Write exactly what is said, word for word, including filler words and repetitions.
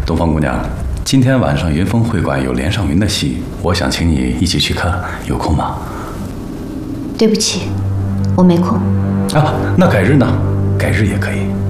东方姑娘，今天晚上云峰会馆有连尚云的戏，我想请你一起去看，有空吗？ 对不起，我没空。 啊，那改日呢？改日也可以。